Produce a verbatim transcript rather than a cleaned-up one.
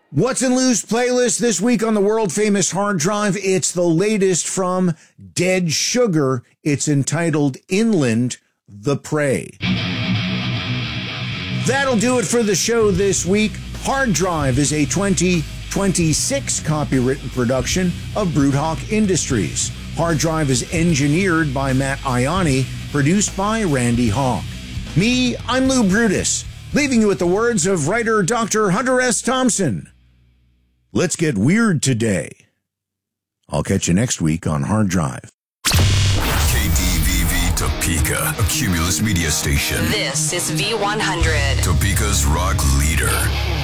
What's in Lou's playlist this week on the world-famous hard drive? It's the latest from Dead Sugar. It's entitled Inland, the Prey. That'll do it for the show this week. Hard Drive is a twenty twenty-six copywritten production of Broodhawk Industries. Hard Drive is engineered by Matt Ianni, produced by Randy Hawk. Me, I'm Lou Brutus, leaving you with the words of writer Doctor Hunter S. Thompson. Let's get weird today. I'll catch you next week on Hard Drive. K D V V Topeka, a Cumulus media station. This is V one hundred. Topeka's rock leader.